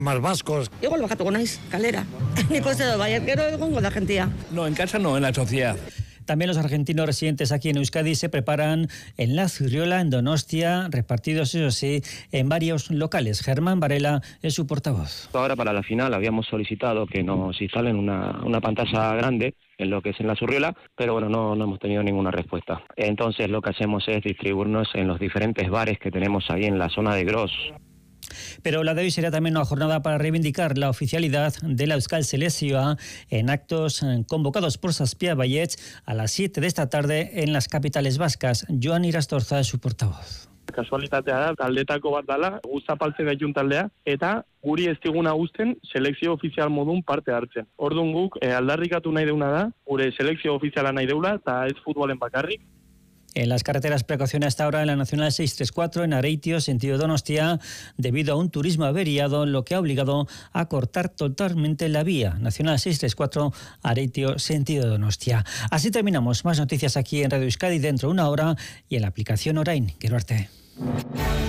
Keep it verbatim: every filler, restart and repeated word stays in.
Más vascos. Igual bajatu gonaiz, kalera. Nik uste dut, bai, gero egongo da gentia. No, en casa no, en la sociedad. También los argentinos residentes aquí en Euskadi se preparan en La Zurriola, en Donostia, repartidos, eso sí, en varios locales. Germán Varela es su portavoz. Ahora para la final habíamos solicitado que nos instalen una, una pantalla grande en lo que es en La Zurriola, pero bueno, no, no hemos tenido ninguna respuesta. Entonces lo que hacemos es distribuirnos en los diferentes bares que tenemos ahí en la zona de Gros. Pero la de hoy será también una jornada para reivindicar la oficialidad de la Euskal Selekzioa en actos convocados por Zazpia Baietz a las siete de esta tarde en las capitales vascas. Joan Irastorza es su portavoz. Kasualitatea da, taldetako bat dala, guztapaltzen gaitun taldea, eta guri ez diguna uzten selekzio ofizial modun parte hartzen. Orduan guk eh, aldarrikatu nahi deuna da, gure selekzio ofiziala nahi deula, eta ez futbolen bakarrik. En las carreteras, precaución hasta ahora en la Nacional seiscientos treinta y cuatro en Areitio, sentido Donostia, debido a un turismo averiado, lo que ha obligado a cortar totalmente la vía. Nacional seiscientos treinta y cuatro, Areitio, sentido Donostia. Así terminamos. Más noticias aquí en Radio Euskadi dentro de una hora y en la aplicación Orain. Quiero arte.